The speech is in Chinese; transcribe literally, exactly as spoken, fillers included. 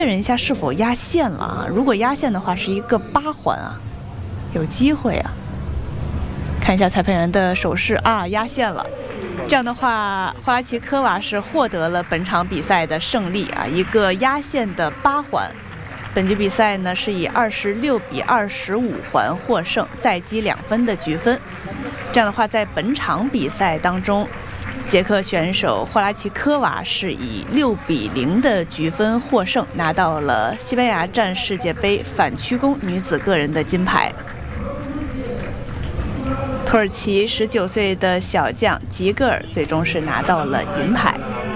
确认一下是否压线了啊？如果压线的话，是一个八环啊，有机会啊。看一下裁判员的手势啊，压线了。这样的话，霍拉奇科娃是获得了本场比赛的胜利啊，一个压线的八环。本局比赛呢是以二十六比二十五环获胜，再积两分的局分。这样的话，在本场比赛当中，捷克选手霍拉奇科娃是以六比零的局分获胜，拿到了西班牙站世界杯反曲弓女子个人的金牌。土耳其十九岁的小将吉格尔最终是拿到了银牌。